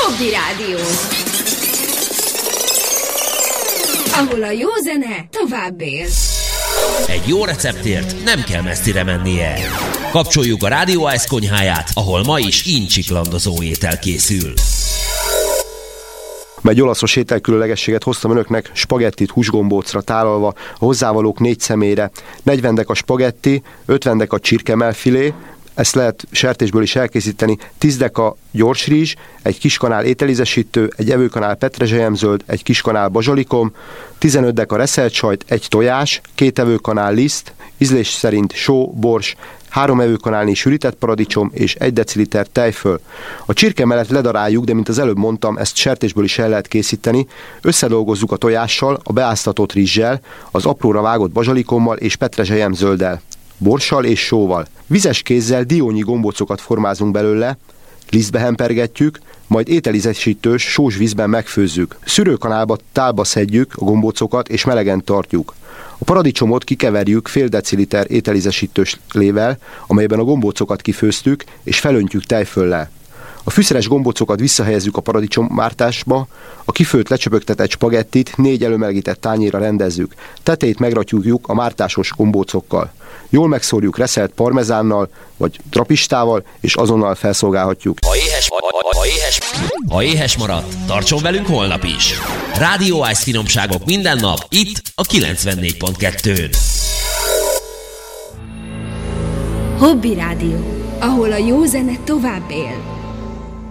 Hobby Rádió, ahol a jó zene tovább él. Egy jó receptért nem kell messzire mennie. Kapcsoljuk a Rádió Ice konyháját, ahol ma is incsiklandozó étel készül. Egy olaszos ételkülönlegességet hoztam önöknek, spagettit húsgombócra tálalva, a hozzávalók 4 személyre, 40 deka spagetti, 50 deka csirkemelfilé, ezt lehet sertésből is elkészíteni, 10 deka gyorsrizs, egy kis kanál ételízesítő, egy evőkanál petrezselyemzöld, egy kis kanál bazsalikom, 15 deka reszelt sajt, egy tojás, 2 evőkanál liszt, ízlés szerint só, bors, 3 evőkanálnyi sűrített paradicsom és 1 deciliter tejföl. A csirke mellett ledaráljuk, de mint az előbb mondtam, ezt sertésből is el lehet készíteni. Összedolgozzuk a tojással, a beáztatott rizssel, az apróra vágott bazsalikommal és petrezselyemzölddel, borssal és sóval. Vizes kézzel diónyi gombócokat formázunk belőle, lisztbe hempergetjük, majd ételízesítős sós vízben megfőzzük. Szűrőkanálba tálba szedjük a gombócokat és melegen tartjuk. A paradicsomot kikeverjük fél deciliter ételízesítős lével, amelyben a gombócokat kifőztük, és felöntjük tejföllel. A fűszeres gombócokat visszahelyezzük a paradicsommártásba, a kifőtt lecsöpögtetett spagettit 4 előmelegített tányérra rendezzük, tetejét megratyogjuk a mártásos gombócokkal. Jól megszórjuk reszelt parmezánnal, vagy trapistával, és azonnal felszolgálhatjuk. Ha éhes maradt, tartson velünk holnap is. Rádió Ice finomságok minden nap, itt a 94.2-n. Hobby Rádió, ahol a jó zene tovább él.